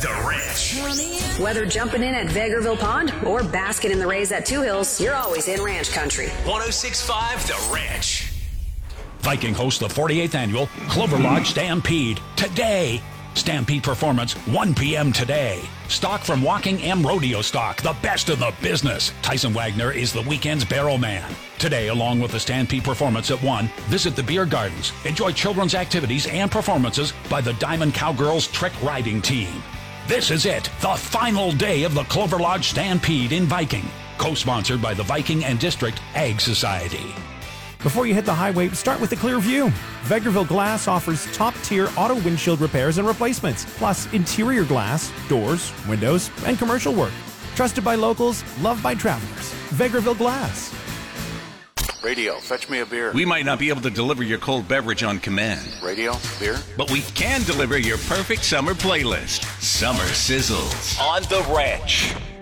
The Ranch. Whether jumping in at Vegreville Pond or basking in the rays at Two Hills, you're always in ranch country. 106.5 The Ranch. Viking hosts the 48th annual Clover Lodge Stampede today. Stampede performance 1 p.m. today. Stock from Walking M Rodeo Stock, the best in the business. Tyson Wagner is the weekend's barrel man. Today, along with the Stampede performance at 1, visit the beer gardens. Enjoy children's activities and performances by the Diamond Cowgirls Trick Riding Team. This is it, the final day of the Clover Lodge Stampede in Viking. Co-sponsored by the Viking and District Ag Society. Before you hit the highway, start with a clear view. Vegreville Glass offers top-tier auto windshield repairs and replacements, plus interior glass, doors, windows, and commercial work. Trusted by locals, loved by travelers. Vegreville Glass. Radio, fetch me a beer. We might not be able to deliver your cold beverage on command. Radio, beer. But we can deliver your perfect summer playlist. Summer Sizzles on The Ranch.